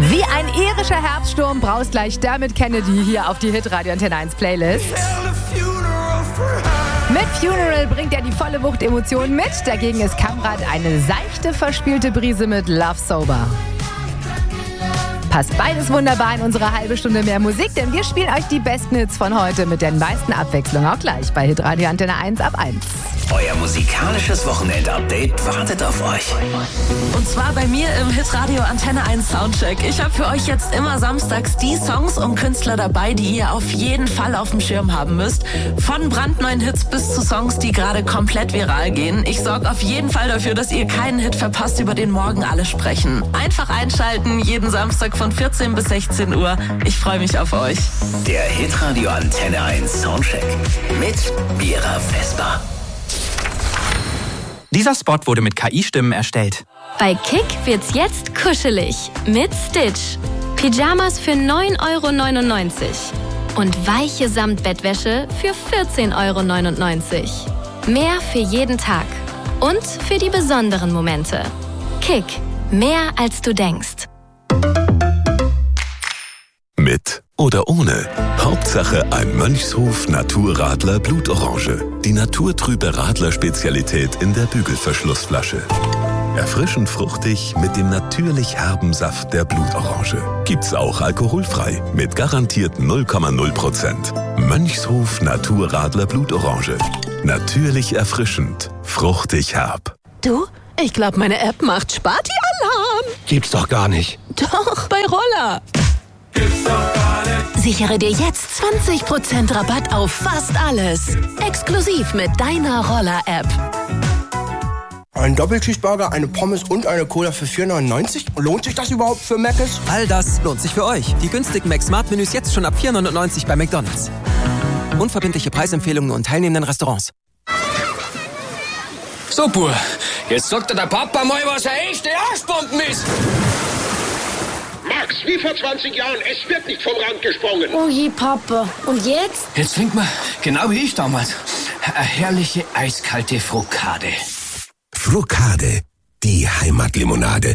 Wie ein irischer Herbststurm braust gleich Dermot Kennedy hier auf die Hitradio Antenne 1 Playlist. Mit Funeral bringt er die volle Wucht Emotionen mit. Dagegen ist Kamrat eine seichte, verspielte Brise mit Love Sober. Passt beides wunderbar in unsere halbe Stunde mehr Musik, denn wir spielen euch die besten Hits von heute mit der meisten Abwechslung auch gleich bei Hitradio Antenne 1 ab 1. Euer musikalisches Wochenend-Update wartet auf euch. Und zwar bei mir im Hitradio Antenne 1 Soundcheck. Ich habe für euch jetzt immer samstags die Songs und Künstler dabei, die ihr auf jeden Fall auf dem Schirm haben müsst. Von brandneuen Hits bis zu Songs, die gerade komplett viral gehen. Ich sorge auf jeden Fall dafür, dass ihr keinen Hit verpasst, über den morgen alle sprechen. Einfach einschalten, jeden Samstag von 14 bis 16 Uhr. Ich freue mich auf euch. Der Hitradio Antenne 1 Soundcheck mit Mira Vesper. Dieser Spot wurde mit KI-Stimmen erstellt. Bei Kick wird's jetzt kuschelig mit Stitch. Pyjamas für 9,99 € und weiche Samtbettwäsche für 14,99 €. Mehr für jeden Tag und für die besonderen Momente. Kick, mehr als du denkst. Mit oder ohne. Hauptsache ein Mönchshof Naturradler Blutorange. Die naturtrübe Radler-Spezialität in der Bügelverschlussflasche. Erfrischend fruchtig mit dem natürlich herben Saft der Blutorange. Gibt's auch alkoholfrei mit garantiert 0,0%. Mönchshof Naturradler Blutorange. Natürlich erfrischend, fruchtig herb. Du, ich glaube, meine App macht Sparti-Alarm. Gibt's doch gar nicht. Doch, bei Roller. Sichere dir jetzt 20% Rabatt auf fast alles. Exklusiv mit deiner Roller-App. Ein Doppelcheeseburger, eine Pommes und eine Cola für 4,99 €? Lohnt sich das überhaupt für Mc's? All das lohnt sich für euch. Die günstigen Mac-Smart-Menüs jetzt schon ab 4,99 € bei McDonald's. Unverbindliche Preisempfehlungen nur in teilnehmenden Restaurants. So, Bur, jetzt sagt dir der Papa mal, was eine echte Arschbomben ist. Max, wie vor 20 Jahren, es wird nicht vom Rand gesprungen. Oh je, Papa. Und jetzt? Jetzt trinkt man, genau wie ich damals, eine herrliche eiskalte Frukade. Frukade, die Heimatlimonade.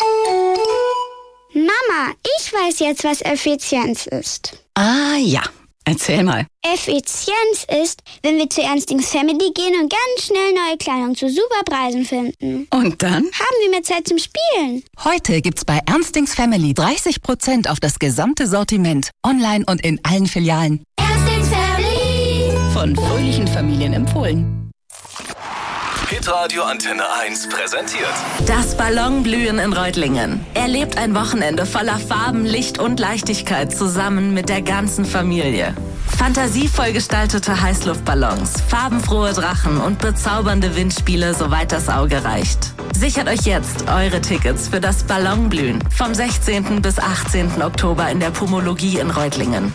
Mama, ich weiß jetzt, was Effizienz ist. Ah ja, erzähl mal. Effizienz ist, wenn wir zu Ernstings Family gehen und ganz schnell neue Kleidung zu super Preisen finden. Und dann? Haben wir mehr Zeit zum Spielen. Heute gibt's bei Ernstings Family 30% auf das gesamte Sortiment. Online und in allen Filialen. Ernstings Family. Von fröhlichen Familien empfohlen. Hitradio Antenne 1 präsentiert Das Ballonblühen in Reutlingen. Erlebt ein Wochenende voller Farben, Licht und Leichtigkeit zusammen mit der ganzen Familie. Fantasievoll gestaltete Heißluftballons, farbenfrohe Drachen und bezaubernde Windspiele, soweit das Auge reicht. Sichert euch jetzt eure Tickets für das Ballonblühen vom 16. bis 18. Oktober in der Pomologie in Reutlingen.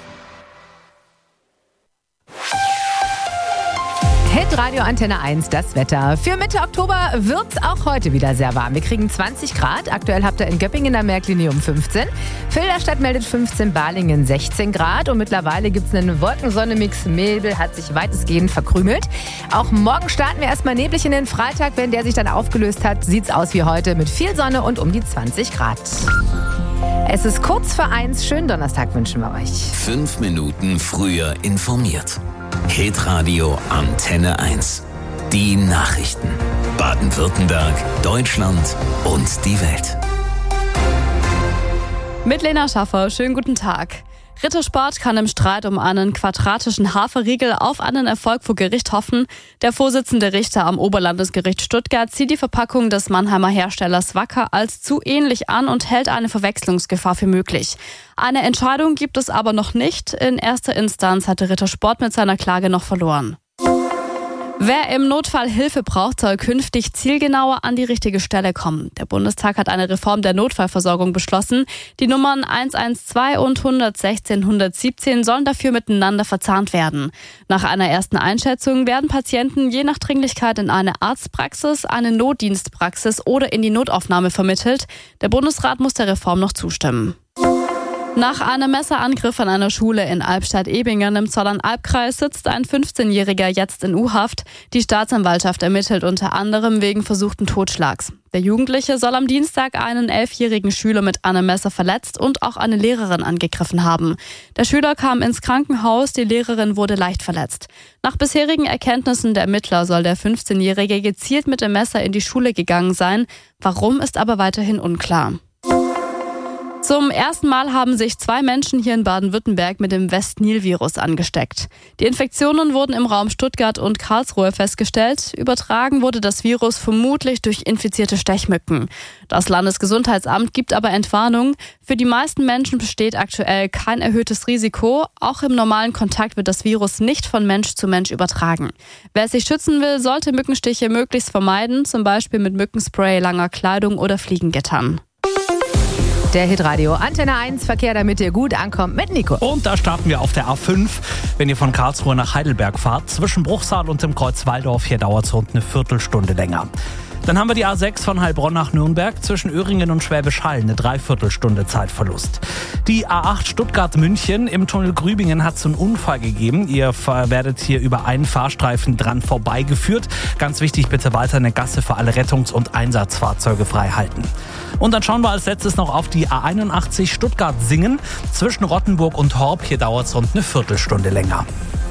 Hitradio Antenne 1, das Wetter. Für Mitte Oktober wird's auch heute wieder sehr warm. Wir kriegen 20 Grad. Aktuell habt ihr in Göppingen in der Märklinium 15. Filderstadt meldet 15, Balingen 16 Grad. Und mittlerweile gibt's einen Wolkensonne-Mix. Nebel hat sich weitestgehend verkrümelt. Auch morgen starten wir erstmal neblig in den Freitag. Wenn der sich dann aufgelöst hat, sieht's aus wie heute mit viel Sonne und um die 20 Grad. Es ist kurz vor 1. Schönen Donnerstag wünschen wir euch. 5 Minuten früher informiert. Hitradio Antenne 1. Die Nachrichten. Baden-Württemberg, Deutschland und die Welt. Mit Lena Schaffer, schönen guten Tag. Rittersport kann im Streit um einen quadratischen Haferriegel auf einen Erfolg vor Gericht hoffen. Der Vorsitzende Richter am Oberlandesgericht Stuttgart sieht die Verpackung des Mannheimer Herstellers Wacker als zu ähnlich an und hält eine Verwechslungsgefahr für möglich. Eine Entscheidung gibt es aber noch nicht. In erster Instanz hatte Rittersport mit seiner Klage noch verloren. Wer im Notfall Hilfe braucht, soll künftig zielgenauer an die richtige Stelle kommen. Der Bundestag hat eine Reform der Notfallversorgung beschlossen. Die Nummern 112 und 116, 117 sollen dafür miteinander verzahnt werden. Nach einer ersten Einschätzung werden Patienten je nach Dringlichkeit in eine Arztpraxis, eine Notdienstpraxis oder in die Notaufnahme vermittelt. Der Bundesrat muss der Reform noch zustimmen. Nach einem Messerangriff an einer Schule in Albstadt-Ebingen im Zollern-Albkreis sitzt ein 15-Jähriger jetzt in U-Haft. Die Staatsanwaltschaft ermittelt unter anderem wegen versuchten Totschlags. Der Jugendliche soll am Dienstag einen 11-jährigen Schüler mit einem Messer verletzt und auch eine Lehrerin angegriffen haben. Der Schüler kam ins Krankenhaus, die Lehrerin wurde leicht verletzt. Nach bisherigen Erkenntnissen der Ermittler soll der 15-Jährige gezielt mit dem Messer in die Schule gegangen sein. Warum, ist aber weiterhin unklar. Zum ersten Mal haben sich 2 Menschen hier in Baden-Württemberg mit dem West-Nil-Virus angesteckt. Die Infektionen wurden im Raum Stuttgart und Karlsruhe festgestellt. Übertragen wurde das Virus vermutlich durch infizierte Stechmücken. Das Landesgesundheitsamt gibt aber Entwarnung. Für die meisten Menschen besteht aktuell kein erhöhtes Risiko. Auch im normalen Kontakt wird das Virus nicht von Mensch zu Mensch übertragen. Wer sich schützen will, sollte Mückenstiche möglichst vermeiden, zum Beispiel mit Mückenspray, langer Kleidung oder Fliegengittern. Der Hitradio Antenne 1 Verkehr, damit ihr gut ankommt mit Nico. Und da starten wir auf der A5. Wenn ihr von Karlsruhe nach Heidelberg fahrt, zwischen Bruchsal und dem Kreuz Walldorf, hier dauert es rund eine Viertelstunde länger. Dann haben wir die A6 von Heilbronn nach Nürnberg, zwischen Öhringen und Schwäbisch Hall, eine Dreiviertelstunde Zeitverlust. Die A8 Stuttgart-München im Tunnel Grübingen hat es einen Unfall gegeben. Ihr werdet hier über einen Fahrstreifen dran vorbeigeführt. Ganz wichtig, bitte weiter eine Gasse für alle Rettungs- und Einsatzfahrzeuge frei halten. Und dann schauen wir als letztes noch auf die A81 Stuttgart-Singen zwischen Rottenburg und Horb. Hier dauert es rund eine Viertelstunde länger.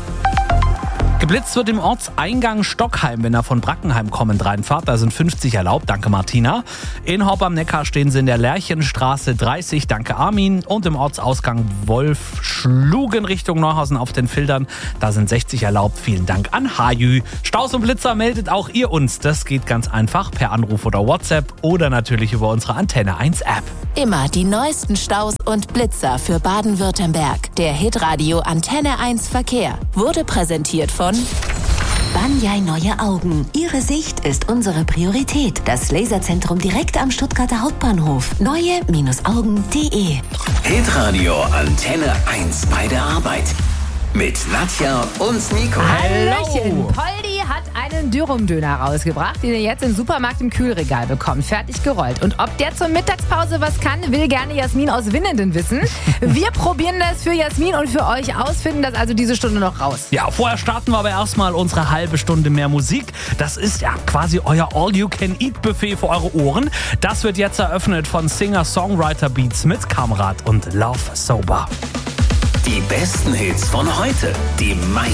Geblitzt wird im Ortseingang Stockheim, wenn er von Brackenheim kommend reinfahrt. Da sind 50 erlaubt, danke Martina. In Horb am Neckar stehen sie in der Lerchenstraße 30, danke Armin. Und im Ortsausgang Wolfschlugen Richtung Neuhausen auf den Filtern, da sind 60 erlaubt, vielen Dank an Hajü. Staus und Blitzer meldet auch ihr uns. Das geht ganz einfach per Anruf oder WhatsApp oder natürlich über unsere Antenne 1 App. Immer die neuesten Staus und Blitzer für Baden-Württemberg. Der Hitradio Antenne 1 Verkehr wurde präsentiert von Banyai Neue Augen. Ihre Sicht ist unsere Priorität. Das Laserzentrum direkt am Stuttgarter Hauptbahnhof. Neue-Augen.de. Hitradio Antenne 1 bei der Arbeit. Mit Nadja und Nico. Hallöchen. Poldi hat einen Dürum-Döner rausgebracht, den ihr jetzt im Supermarkt im Kühlregal bekommt. Fertig gerollt. Und ob der zur Mittagspause was kann, will gerne Jasmin aus Winnenden wissen. Wir probieren das für Jasmin und für euch aus, finden das also diese Stunde noch raus. Ja, vorher starten wir aber erstmal unsere halbe Stunde mehr Musik. Das ist ja quasi euer All-You-Can-Eat-Buffet für eure Ohren. Das wird jetzt eröffnet von Singer-Songwriter-Beats mit Kamrat und Love Sober. Die besten Hits von heute, die meisten